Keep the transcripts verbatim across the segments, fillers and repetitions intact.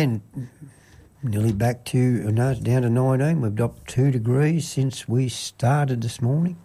and nearly back to, no, it's down to nineteen. We've dropped two degrees since we started this morning.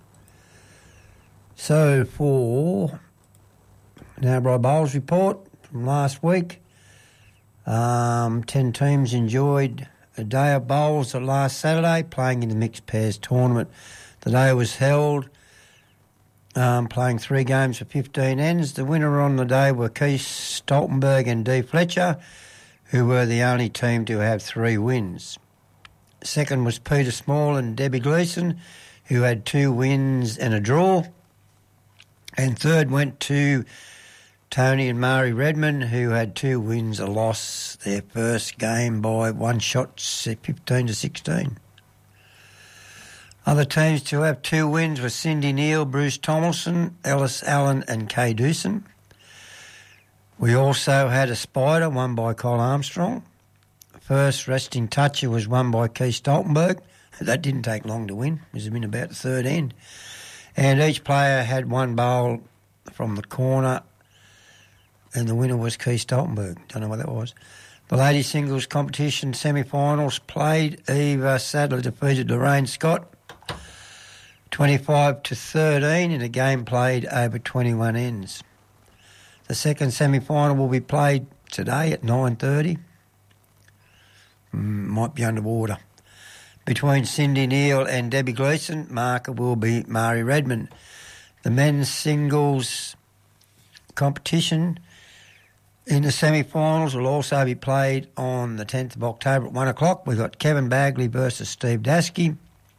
So for Narrabri Bowls report from last week, um, ten teams enjoyed a day of bowls last Saturday, playing in the mixed pairs tournament. The day was held, um, playing three games for fifteen ends. The winner on the day were Keith Stoltenberg and Dee Fletcher, who were the only team to have three wins. Second was Peter Small and Debbie Gleeson, who had two wins and a draw. And third went to Tony and Mari Redmond, who had two wins, a loss, their first game by one shot, fifteen to sixteen. Other teams to have two wins were Cindy Neal, Bruce Tomlinson, Ellis Allen and Kay Doosan. We also had a spider, won by Cole Armstrong. First resting toucher was won by Keith Stoltenberg. That didn't take long to win. It was in about the third end. And each player had one bowl from the corner, and the winner was Keith Stoltenberg. Don't know what that was. The ladies singles competition semi-finals played. Eva Sadler defeated Lorraine Scott twenty-five to thirteen in a game played over twenty-one ends. The second semi-final will be played today at nine thirty. Mm, might be underwater. Between Cindy Neal and Debbie Gleeson, marker will be Mari Redmond. The men's singles competition in the semi-finals will also be played on the tenth of October at one o'clock. We've got Kevin Bagley versus Steve Daskey.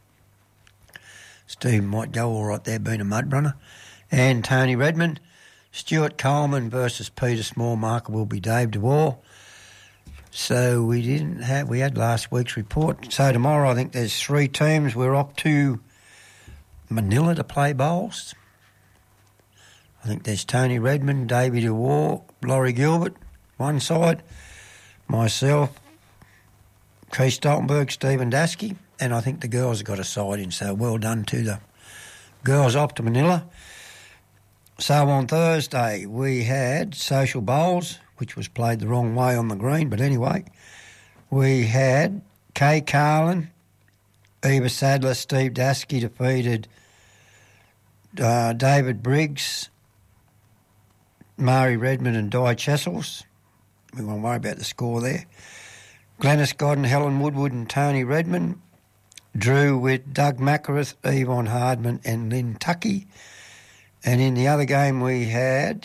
Steve might go all right there, being a mud runner. And Tony Redmond. Stuart Coleman versus Peter Small, marker will be Dave DeWar. So we didn't have, we had last week's report. So tomorrow I think there's three teams. We're off to Manila to play bowls. I think there's Tony Redmond, Davey DeWar, Laurie Gilbert, one side, myself, Keith Stoltenberg, Stephen Daskey, and I think the girls have got a side in, so well done to the girls off to Manila. So on Thursday we had social bowls, which was played the wrong way on the green, but anyway, we had Kay Carlin, Eva Sadler, Steve Daskey defeated uh, David Briggs, Mari Redmond and Di Chessels. We won't worry about the score there. Glenys Godden, Helen Woodward and Tony Redmond drew with Doug Macarath, Yvonne Hardman and Lynn Tuckey. And in the other game we had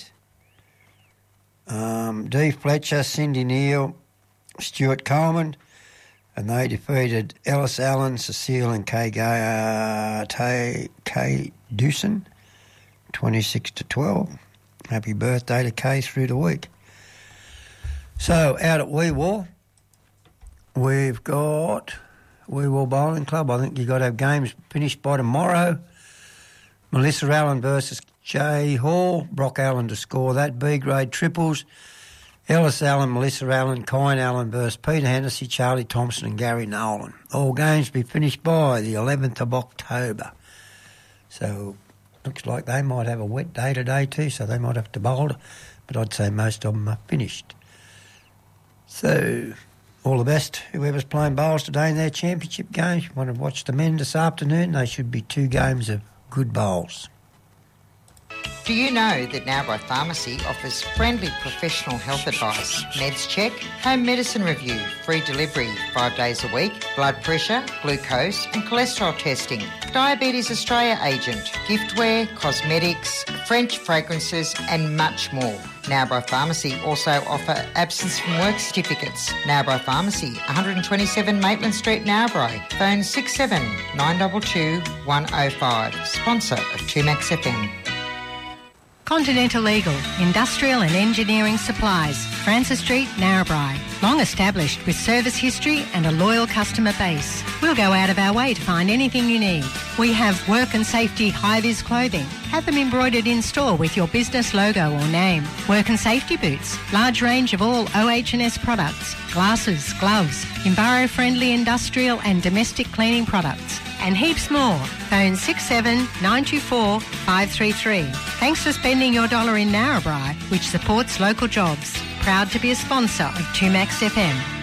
um, Dee Fletcher, Cindy Neal, Stuart Coleman, and they defeated Ellis Allen, Cecile and Kay, uh, Tay, Kay Doosan, twenty-six to twelve. Happy birthday to Kay through the week. So out at Wee Waa, we've got Wee Waa Bowling Club. I think you've got to have games finished by tomorrow. Melissa Allen versus Jay Hall. Brock Allen to score that. B-grade triples. Ellis Allen, Melissa Allen, Kine Allen versus Peter Hennessy, Charlie Thompson and Gary Nolan. All games be finished by the eleventh of October. So looks like they might have a wet day today too, so they might have to bowl. But I'd say most of them are finished. So all the best, whoever's playing bowls today in their championship games. If you want to watch the men this afternoon, they should be two games of good bowls. Do you know that Narrabri Pharmacy offers friendly professional health advice, meds check, home medicine review, free delivery five days a week, blood pressure, glucose and cholesterol testing, Diabetes Australia agent, giftware, cosmetics, French fragrances and much more. Narrabri Pharmacy also offer absence from work certificates. Narrabri Pharmacy, one twenty-seven Maitland Street, Narrabri. Phone six seven nine two two one oh five. Sponsor of two Max F M. Continental Eagle, industrial and engineering supplies, Francis Street, Narrabri. Long established with service history and a loyal customer base. We'll go out of our way to find anything you need. We have work and safety high-vis clothing. Have them embroidered in store with your business logo or name. Work and safety boots. Large range of all O H and S products. Glasses, gloves, enviro-friendly industrial and domestic cleaning products. And heaps more. Phone six seven nine two four five three three. Thanks for spending your dollar in Narrabri, which supports local jobs. Proud to be a sponsor of two Max F M.